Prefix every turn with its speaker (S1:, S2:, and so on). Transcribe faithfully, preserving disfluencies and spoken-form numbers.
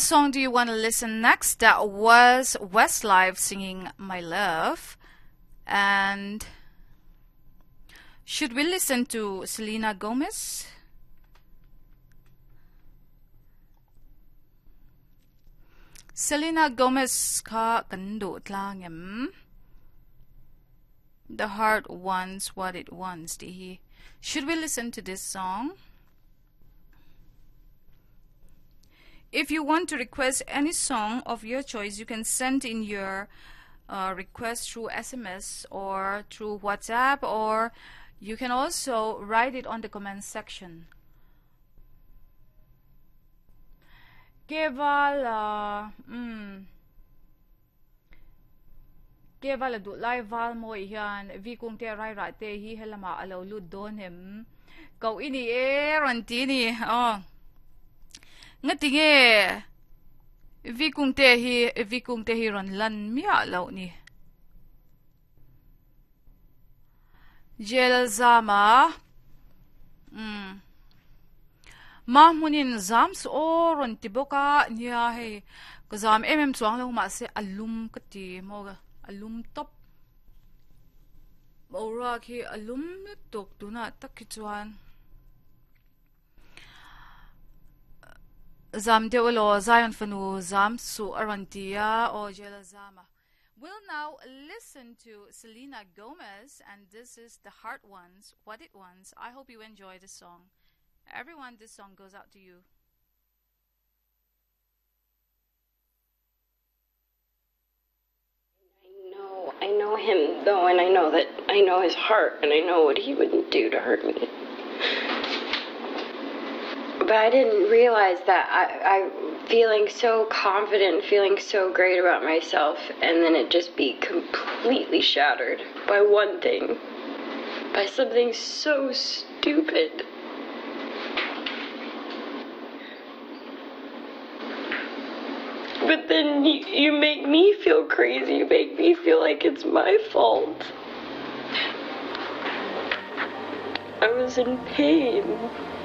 S1: song do you want to listen next? That was Westlife singing My Love. And should we listen to Selena Gomez? Selena Gomez ka kando tlangem. The heart wants what it wants. Dihi. Should we listen to this song? If you want to request any song of your choice, you can send in your uh, request through S M S or through WhatsApp, or you can also write it on the comment section. Kevala, hmm. Kevala du lai val mo iyan, vi kung te rai ra te hi helama alaw lud don him. Kau ini eh rantini, oh. Ngatinge vi kung te hi vi kung te hi ron lan mia law ni Jel zama mm mahmunin zams o ron tiboka nia he kazam emem chuang lo ma se alum kati mo alum top ora ki alum tok tuna takki chuan Zam de ulo Zion fanu zam su arantia o jela zama. We'll now listen to Selena Gomez, and this is The Heart Wants What It Wants. I hope you enjoy this song. Everyone, this song goes out to you.
S2: I know, I know him though, and I know that I know his heart, and I know what he wouldn't do to hurt me. But I didn't realize that I, I feeling so confident, feeling so great about myself, and then it just be completely shattered by one thing, by something so stupid. But then you, you make me feel crazy, you make me feel like it's my fault. I was in pain.